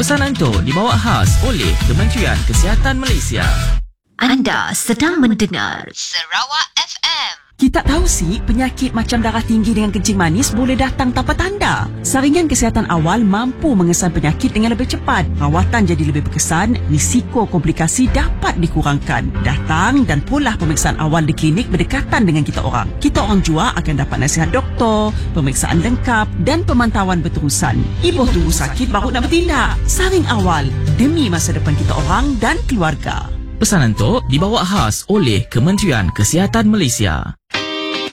Pesanan itu dibawa khas oleh Kementerian Kesihatan Malaysia. Anda sedang mendengar Sarawak FM. Kita tahu sih, penyakit macam darah tinggi dengan kencing manis boleh datang tanpa tanda. Saringan kesihatan awal mampu mengesan penyakit dengan lebih cepat. Rawatan jadi lebih berkesan, risiko komplikasi dapat dikurangkan. Datang dan pulih pemeriksaan awal di klinik berdekatan dengan kita orang. Kita orang jua akan dapat nasihat doktor, pemeriksaan lengkap dan pemantauan berterusan. Ibu tunggu sakit baru nak bertindak. Saring awal demi masa depan kita orang dan keluarga. Pesanan itu dibawa khas oleh Kementerian Kesihatan Malaysia.